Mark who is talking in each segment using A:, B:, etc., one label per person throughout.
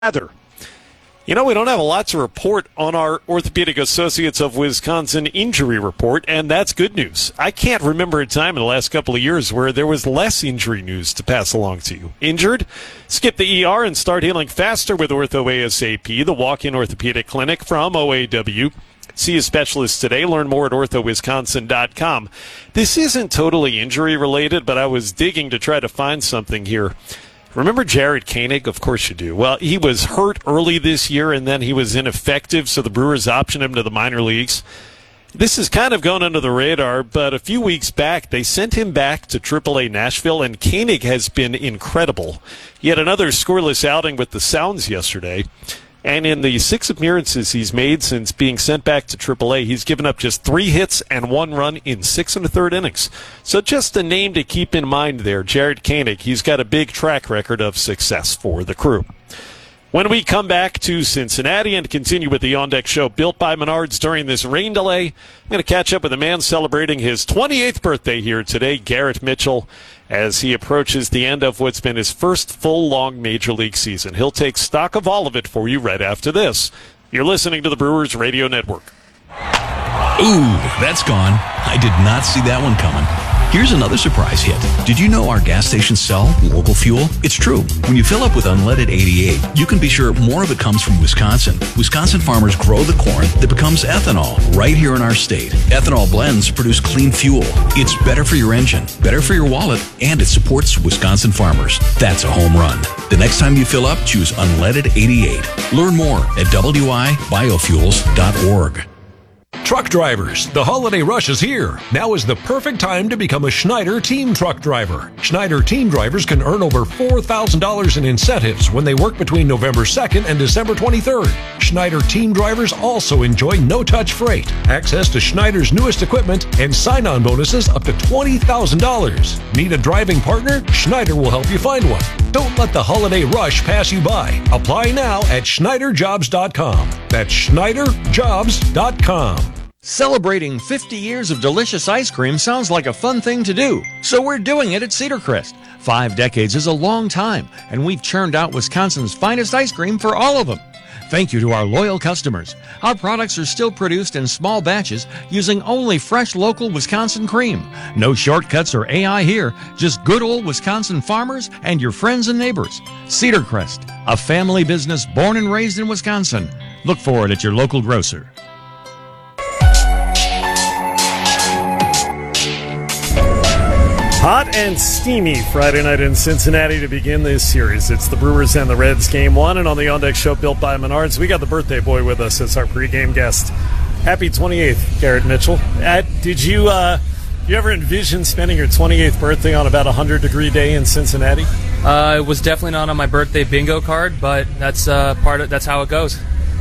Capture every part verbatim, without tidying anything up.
A: Rather. You know, we don't have a lot to report on our Orthopedic Associates of Wisconsin injury report, and that's good news. I can't remember a time in the last couple of years where there was less injury news to pass along to you. Injured? Skip the E R and start healing faster with Ortho ASAP, the walk-in orthopedic clinic from O A W. See a specialist today. Learn more at ortho wisconsin dot com. This isn't totally injury related, but I was digging to try to find something here. Remember Jared Koenig? Of course you do. Well, he was hurt early this year, and then he was ineffective, so the Brewers optioned him to the minor leagues. This has kind of gone under the radar, but a few weeks back, they sent him back to triple A Nashville, and Koenig has been incredible. He had another scoreless outing with the Sounds yesterday, and in the six appearances he's made since being sent back to triple A, he's given up just three hits and one run in six and a third innings. So just a name to keep in mind there, Jared Koenig. He's got a big track record of success for the Crew. When we come back to Cincinnati and continue with the On Deck Show built by Menards during this rain delay, I'm going to catch up with a man celebrating his twenty-eighth birthday here today, Garrett Mitchell, as he approaches the end of what's been his first full, long Major League season. He'll take stock of all of it for you right after this. You're listening to the Brewers Radio Network.
B: Ooh, that's gone. I did not see that one coming. Here's another surprise hit. Did you know our gas stations sell local fuel? It's true. When you fill up with Unleaded eighty-eight, you can be sure more of it comes from Wisconsin. Wisconsin farmers grow the corn that becomes ethanol right here in our state. Ethanol blends produce clean fuel. It's better for your engine, better for your wallet, and it supports Wisconsin farmers. That's a home run. The next time you fill up, choose Unleaded eighty-eight. Learn more at w i biofuels dot org.
C: Truck drivers, the holiday rush is here. Now is the perfect time to become a Schneider Team Truck Driver. Schneider Team Drivers can earn over four thousand dollars in incentives when they work between November second and December twenty-third. Schneider Team Drivers also enjoy no-touch freight, access to Schneider's newest equipment, and sign-on bonuses up to twenty thousand dollars. Need a driving partner? Schneider will help you find one. Don't let the holiday rush pass you by. Apply now at schneider jobs dot com. That's schneider jobs dot com.
D: Celebrating fifty years of delicious ice cream sounds like a fun thing to do, so we're doing it at Cedar Crest. Five decades is a long time, and we've churned out Wisconsin's finest ice cream for all of them. Thank you to our loyal customers. Our products are still produced in small batches using only fresh local Wisconsin cream. No shortcuts or A I here, just good old Wisconsin farmers and your friends and neighbors. Cedar Crest, a family business born and raised in Wisconsin. Look for it at your local grocer.
A: Hot and steamy Friday night in Cincinnati to begin this series. It's the Brewers and the Reds game one, and on the On Deck Show built by Menards, we got the birthday boy with us as our pregame guest. Happy twenty-eighth, Garrett Mitchell. Uh, did you uh, you ever envision spending your twenty-eighth birthday on about a hundred degree day in Cincinnati?
E: Uh, it was definitely not on my birthday bingo card, but that's uh, part of that's how it goes.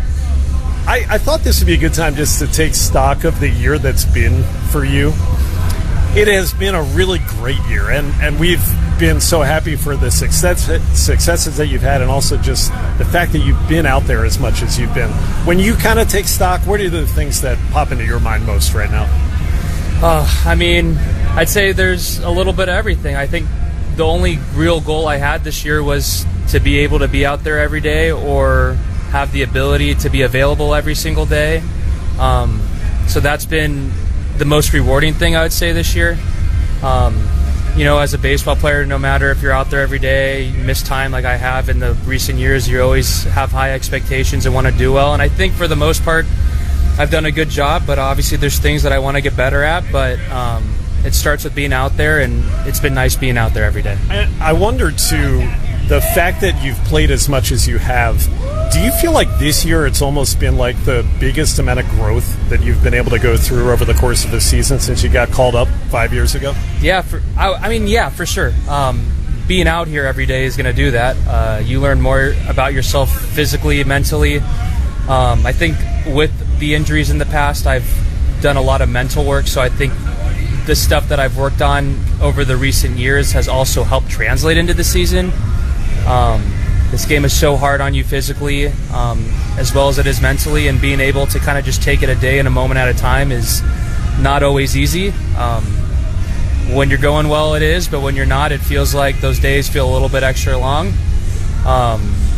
A: I, I thought this would be a good time just to take stock of the year that's been for you. It has been a really great year, and, and we've been so happy for the success, successes that you've had, and also just the fact that you've been out there as much as you've been. When you kind of take stock, what are the things that pop into your mind most right now?
E: Uh, I mean, I'd say there's a little bit of everything. I think the only real goal I had this year was to be able to be out there every day or have the ability to be available every single day. Um, so that's been the most rewarding thing I would say this year. Um, you know, as a baseball player, no matter if you're out there every day, you miss time like I have in the recent years, you always have high expectations and want to do well. And I think for the most part, I've done a good job, but obviously there's things that I want to get better at. But um, it starts with being out there, and it's been nice being out there every day.
A: I wonder, too, the fact that you've played as much as you have, do you feel like this year it's almost been like the biggest amount of growth that you've been able to go through over the course of the season since you got called up five years ago?
E: Yeah, for, I, I mean, yeah, for sure. Um, being out here every day is going to do that. Uh, you learn more about yourself physically, mentally. Um, I think with the injuries in the past, I've done a lot of mental work, so I think the stuff that I've worked on over the recent years has also helped translate into the season. Um, this game is so hard on you physically, um, as well as it is mentally, and being able to kind of just take it a day and a moment at a time is not always easy. Um, when you're going well, it is, but when you're not, it feels like those days feel a little bit extra long. Um,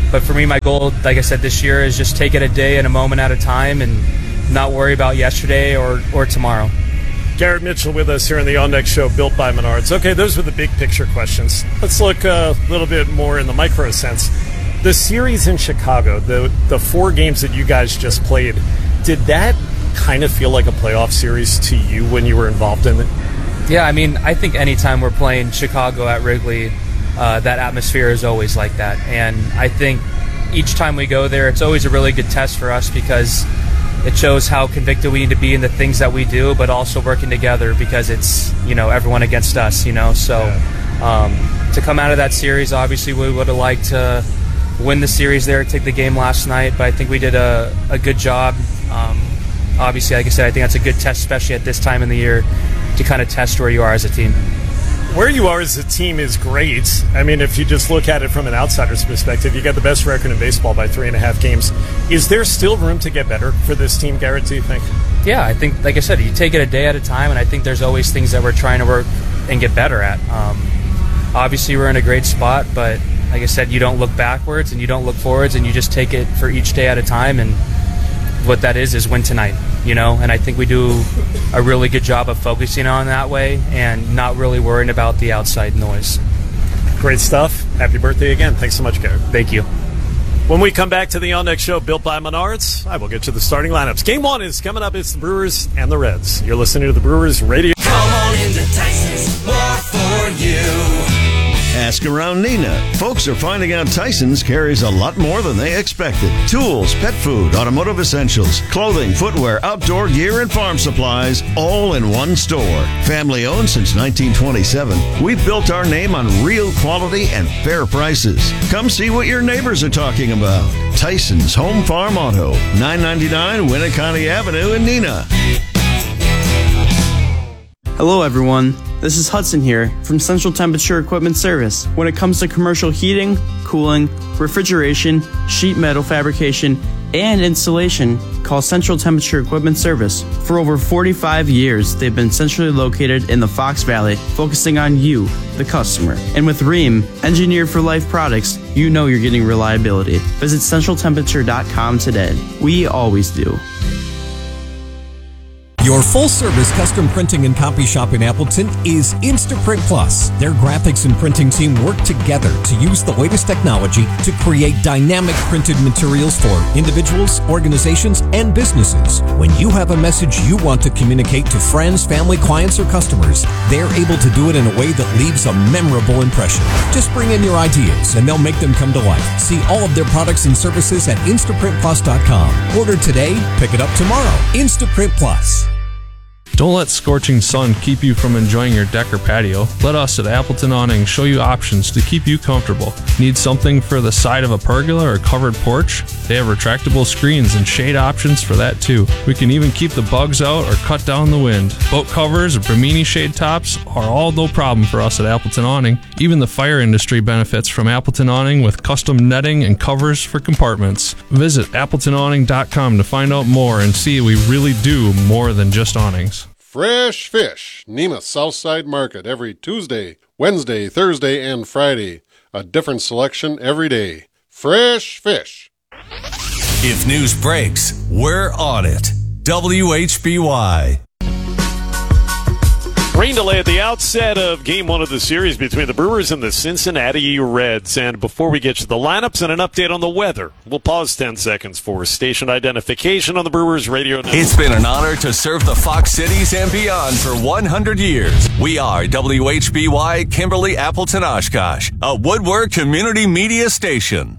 E: but for me, my goal, like I said, this year is just take it a day and a moment at a time and not worry about yesterday or, or tomorrow.
A: Garrett Mitchell with us here on the On Deck Show, built by Menards. Okay, those were the big picture questions. Let's look a little bit more in the micro sense. The series in Chicago, the the four games that you guys just played, did that kind of feel like a playoff series to you when you were involved in it?
E: Yeah, I mean, I think anytime we're playing Chicago at Wrigley, uh, that atmosphere is always like that. And I think each time we go there, it's always a really good test for us because it shows how convicted we need to be in the things that we do, but also working together because it's, you know, everyone against us, you know. So um, to come out of that series, obviously we would have liked to win the series there, take the game last night, but I think we did a, a good job. Um, obviously, like I said, I think that's a good test, especially at this time in the year, to kind of test where you are as a team.
A: Where you are as a team is great. I mean, if you just look at it from an outsider's perspective, you got the best record in baseball by three and a half games. Is there still room to get better for this team, Garrett, do you think?
E: Yeah, I think, like I said, you take it a day at a time, and I think there's always things that we're trying to work and get better at. Um, obviously, we're in a great spot, but like I said, you don't look backwards and you don't look forwards, and you just take it for each day at a time, and what that is is win tonight, you know, and I think we do a really good job of focusing on that way and not really worrying about the outside noise.
A: Great stuff. Happy birthday again. Thanks so much, Garrett.
E: Thank you.
A: When we come back to the On Deck Show, built by Menards, I will get to the starting lineups. Game one is coming up. It's the Brewers and the Reds. You're listening to the Brewers Radio.
F: Come on into Tyson's, more for you.
G: Ask around Neenah. Folks are finding out Tyson's carries a lot more than they expected. Tools, pet food, automotive essentials, clothing, footwear, outdoor gear, and farm supplies, all in one store. Family owned since nineteen twenty-seven, we've built our name on real quality and fair prices. Come see what your neighbors are talking about. Tyson's Home Farm Auto, nine ninety-nine Winneconne Avenue in Neenah.
H: Hello everyone, this is Hudson here from Central Temperature Equipment Service. When it comes to commercial heating, cooling, refrigeration, sheet metal fabrication, and installation, call Central Temperature Equipment Service. For over forty-five years, they've been centrally located in the Fox Valley, focusing on you, the customer. And with Rheem, engineered for life products, you know you're getting reliability. Visit central temperature dot com today. We always do.
I: Your full-service custom printing and copy shop in Appleton is Instaprint Plus. Their graphics and printing team work together to use the latest technology to create dynamic printed materials for individuals, organizations, and businesses. When you have a message you want to communicate to friends, family, clients, or customers, they're able to do it in a way that leaves a memorable impression. Just bring in your ideas and they'll make them come to life. See all of their products and services at instaprint plus dot com. Order today, pick it up tomorrow. Instaprint Plus.
J: Don't let scorching sun keep you from enjoying your deck or patio. Let us at Appleton Awning show you options to keep you comfortable. Need something for the side of a pergola or covered porch? They have retractable screens and shade options for that too. We can even keep the bugs out or cut down the wind. Boat covers or Bimini shade tops are all no problem for us at Appleton Awning. Even the fire industry benefits from Appleton Awning with custom netting and covers for compartments. Visit appleton awning dot com to find out more and see we really do more than just awnings.
K: Fresh Fish, Nemeth Southside Market, every Tuesday, Wednesday, Thursday, and Friday. A different selection every day. Fresh Fish.
F: If news breaks, we're on it. W H B Y.
A: Rain delay at the outset of game one of the series between the Brewers and the Cincinnati Reds. And before we get to the lineups and an update on the weather, we'll pause ten seconds for station identification on the Brewers Radio Network.
F: It's been an honor to serve the Fox Cities and beyond for one hundred years. We are W H B Y Kimberly Appleton Oshkosh, a Woodward community media station.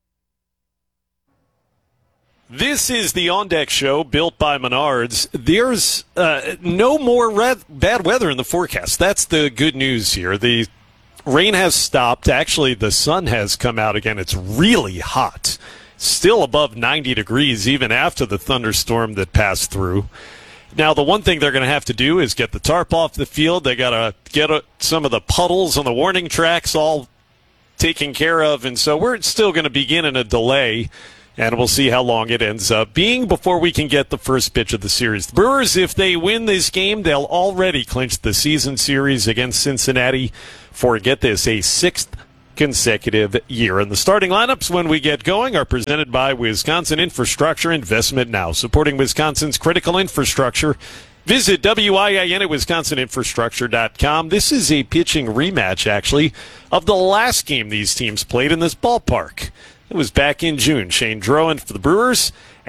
A: This is the On Deck Show, built by Menards. There's uh, no more red, bad weather in the forecast. That's the good news here. The rain has stopped. Actually, the sun has come out again. It's really hot. Still above ninety degrees, even after the thunderstorm that passed through. Now, the one thing they're going to have to do is get the tarp off the field. They got to get uh, some of the puddles on the warning tracks all taken care of. And so we're still going to begin in a delay. And we'll see how long it ends up being before we can get the first pitch of the series. The Brewers, if they win this game, they'll already clinch the season series against Cincinnati for, get this, a sixth consecutive year. And the starting lineups when we get going are presented by Wisconsin Infrastructure Investment Now, supporting Wisconsin's critical infrastructure. Visit W I I N at wisconsin infrastructure dot com. This is a pitching rematch, actually, of the last game these teams played in this ballpark. It was back in June. Shane Drowan for the Brewers